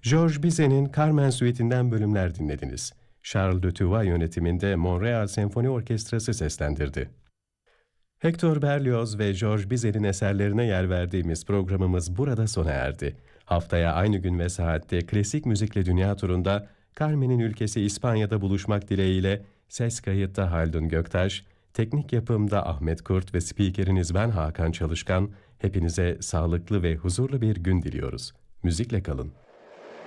Georges Bizet'in Carmen Suite'inden bölümler dinlediniz. Charles de Touva yönetiminde Montreal Senfoni Orkestrası seslendirdi. Hector Berlioz ve Georges Bizet'in eserlerine yer verdiğimiz programımız burada sona erdi. Haftaya aynı gün ve saatte klasik müzikle dünya turunda Carmen'in ülkesi İspanya'da buluşmak dileğiyle ses kayıtta Haldun Göktaş, teknik yapımda Ahmet Kurt ve spikeriniz ben Hakan Çalışkan, hepinize sağlıklı ve huzurlu bir gün diliyoruz. Müzikle kalın.